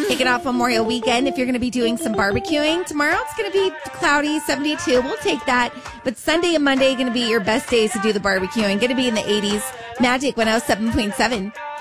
Kicking off Memorial Weekend. If you're going to be doing some barbecuing, tomorrow it's going to be cloudy, 72. We'll take that. But Sunday and Monday are going to be your best days to do the barbecuing. Going to be in the 80s. Magic 107.7.